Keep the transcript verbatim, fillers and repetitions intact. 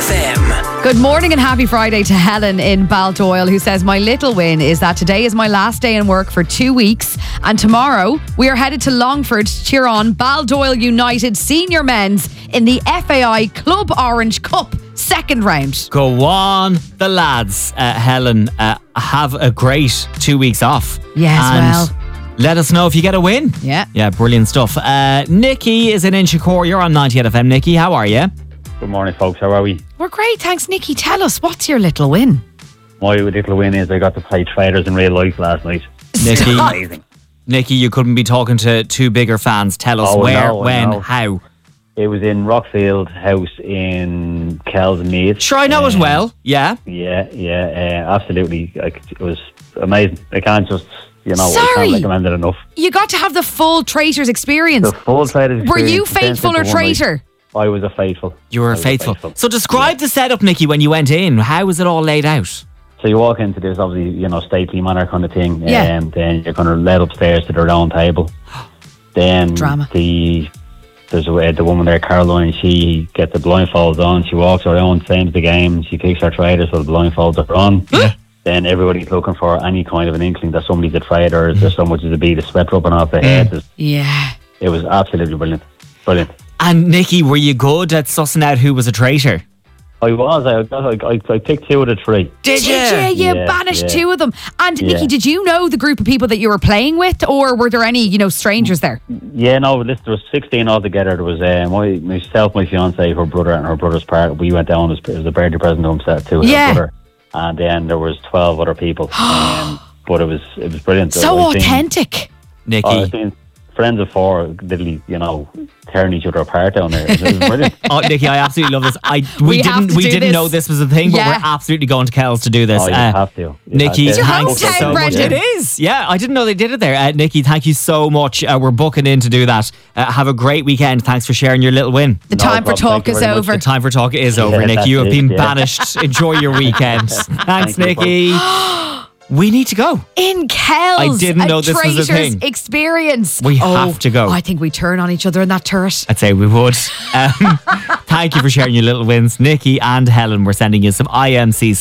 F M. Good morning and happy Friday to Helen in Baldoyle, who says, my little win is that today is my last day in work for two weeks and tomorrow we are headed to Longford to cheer on Baldoyle United senior men's in the F A I Club Orange Cup second round. Go on, the lads. Uh, Helen, uh, have a great two weeks off. Yes, and well. Let us know if you get a win. Yeah. Yeah, brilliant stuff. Uh, Nikki is in Inchicore. You're on ninety-eight F M. Nikki, how are you? Good morning, folks. How are we? We're great, thanks, Nikki. Tell us, what's your little win? My little win is I got to play Traders in real life last night. Nikki, Amazing. Nikki, you couldn't be talking to two bigger fans. Tell us Oh, I where, know, I when, know. how. It was in Rockfield House in Kells and Meath. Sure, I know Um, as well. Yeah. Yeah, yeah, uh, absolutely. Like, it was amazing. I can't just, you know, I Sorry. can't recommend it enough. You got to have the full Traitors experience. The full Traders Were you experience, then faithful or simple one night. traitor? I was a faithful. You were I was a faithful. faithful. So describe the setup, Nikki, when you went in. How was it all laid out? So you walk into this, obviously, you know, stately manner kind of thing. Yeah. And then you're kind of led upstairs to the round table. Then Drama. the there's a, the woman there, Caroline. She gets the blindfolds on. She walks around, same as the game. She picks her traders so the blindfolds are on. Yeah. Then everybody's looking for any kind of an inkling that somebody's a trader. There's so much as a bead of sweat dropping off their head. There's- Yeah. It was absolutely brilliant. Brilliant. And Nikki, were you good at sussing out who was a traitor? I was. I got. I, I picked two of the three. Did, Did you? You Yeah, banished yeah. two of them. And Yeah. Nikki, did you know the group of people that you were playing with, or were there any, you know, strangers there? Yeah, no, listen, there was sixteen altogether. There was uh, my myself, my fiance, her brother, and her brother's partner. We went down as, as a birthday present to himself to Yeah. her brother, and then there was twelve other people. um, but it was it was brilliant. So I've seen- authentic. Nikki. Oh, I've seen friends of four literally, you know, tearing each other apart down there. It was, it was brilliant. Oh, Nikki, I absolutely love this. I we, We have didn't to we do didn't this. know this was a thing, but Yeah. we're absolutely going to Kells to do this. Oh, you Uh, have to. You Nikki, have to. It's your thanks hometown, so much. Brendan. It is. Yeah, I didn't know they did it there. Uh, Nikki, thank you so much. Uh, we're booking in to do that. Uh, have a great weekend. Thanks for sharing your little win. The No time for problem. talk Thank you is very much. over. The time for talk is over, Yeah, Nikki. that's You have it, been yeah. banished. Enjoy your weekend. Thanks, Thank you, Nikki. We need to go. In Kells. I didn't a know this was a Traitors thing. experience. We Oh, have to go. I think we turn on each other in that turret. I'd say we would. Um, thank you for sharing your little wins. Nikki and Helen, we're sending you some I M C